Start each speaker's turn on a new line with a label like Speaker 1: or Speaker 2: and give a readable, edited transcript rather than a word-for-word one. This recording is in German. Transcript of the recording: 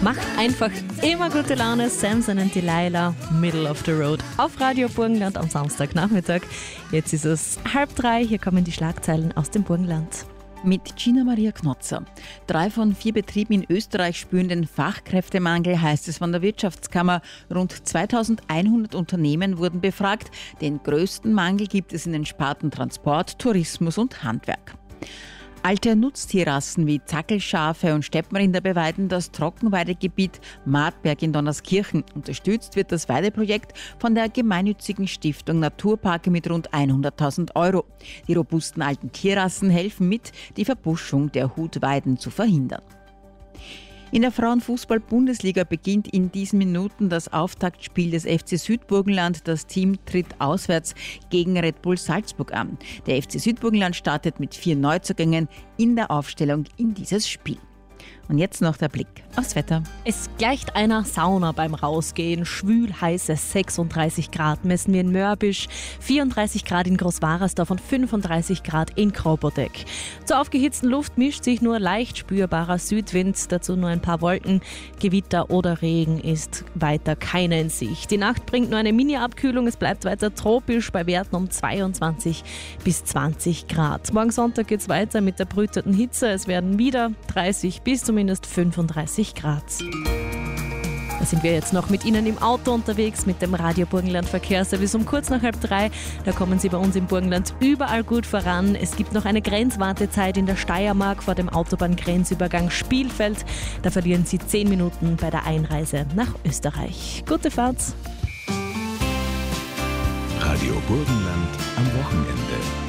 Speaker 1: Macht einfach immer gute Laune. Samson und Delilah, Middle of the Road auf Radio Burgenland am Samstagnachmittag. Jetzt ist es 2:30, hier kommen die Schlagzeilen aus dem Burgenland.
Speaker 2: Mit Gina Maria Knotzer. 3 von 4 Betrieben in Österreich spüren den Fachkräftemangel, heißt es von der Wirtschaftskammer. Rund 2100 Unternehmen wurden befragt. Den größten Mangel gibt es in den Sparten Transport, Tourismus und Handwerk. Alte Nutztierrassen wie Zackelschafe und Steppenrinder beweiden das Trockenweidegebiet Martberg in Donnerskirchen. Unterstützt wird das Weideprojekt von der gemeinnützigen Stiftung Naturparke mit rund 100.000 €. Die robusten alten Tierrassen helfen mit, die Verbuschung der Hutweiden zu verhindern. In der Frauenfußball-Bundesliga beginnt in diesen Minuten das Auftaktspiel des FC Südburgenland. Das Team tritt auswärts gegen Red Bull Salzburg an. Der FC Südburgenland startet mit 4 Neuzugängen in der Aufstellung in dieses Spiel. Und jetzt noch der Blick aufs Wetter.
Speaker 1: Es gleicht einer Sauna beim Rausgehen. Schwül heiße 36 Grad messen wir in Mörbisch, 34 Grad in Großwarersdorf und 35 Grad in Krobodeck. Zur aufgehitzten Luft mischt sich nur leicht spürbarer Südwind, dazu nur ein paar Wolken. Gewitter oder Regen ist weiter keine in Sicht. Die Nacht bringt nur eine Mini-Abkühlung, es bleibt weiter tropisch bei Werten um 22 bis 20 Grad. Morgen Sonntag geht es weiter mit der brütenden Hitze. Es werden wieder 30 bis zumindest 35 Grad. Da sind wir jetzt noch mit Ihnen im Auto unterwegs mit dem Radio Burgenland Verkehrsservice um kurz nach 2:30. Da kommen Sie bei uns im Burgenland überall gut voran. Es gibt noch eine Grenzwartezeit in der Steiermark vor dem Autobahngrenzübergang Spielfeld. Da verlieren Sie 10 Minuten bei der Einreise nach Österreich. Gute Fahrt!
Speaker 3: Radio Burgenland am Wochenende.